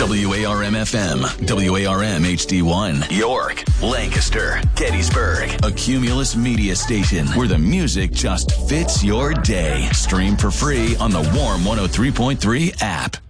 WARM-FM, WARM HD1, York, Lancaster, Gettysburg. A Cumulus media station where the music just fits your day. Stream for free on the Warm 103.3 app.